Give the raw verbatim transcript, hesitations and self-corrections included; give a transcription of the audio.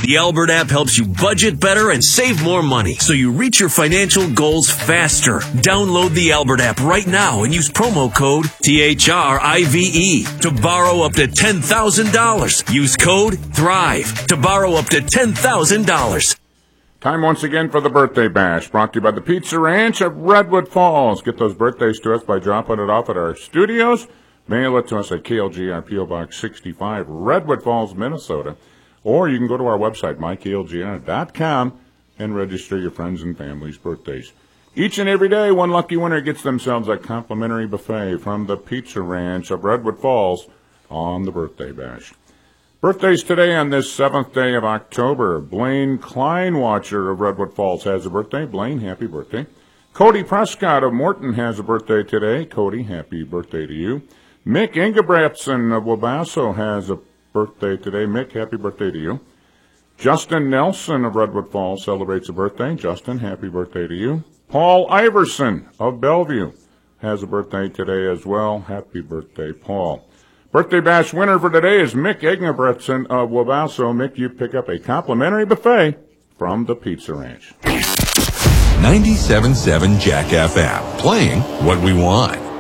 The Albert app helps you budget better and save more money so you reach your financial goals faster. Download the Albert app right now and use promo code T H R I V E to borrow up to ten thousand dollars. Use code THRIVE to borrow up to ten thousand dollars. Time once again for the Birthday Bash, brought to you by the Pizza Ranch of Redwood Falls. Get those birthdays to us by dropping it off at our studios. Mail it to us at K L G R, P O Box sixty-five, Redwood Falls, Minnesota. Or you can go to our website, my K L G R dot com, and register your friends' and family's birthdays. Each and every day, one lucky winner gets themselves a complimentary buffet from the Pizza Ranch of Redwood Falls on the Birthday Bash. Birthdays today on this seventh day of October. Blaine Kleinwatcher of Redwood Falls has a birthday. Blaine, happy birthday. Cody Prescott of Morton has a birthday today. Cody, happy birthday to you. Mick Ingebretson of Wabasso has a birthday today. Mick, happy birthday to you. Justin Nelson of Redwood Falls celebrates a birthday. Justin, happy birthday to you. Paul Iverson of Bellevue has a birthday today as well. Happy birthday, Paul. Birthday Bash winner for today is Mick Ingebretson of Wabasso. Mick, you pick up a complimentary buffet from the Pizza Ranch. ninety-seven point seven Jack F M, playing what we want.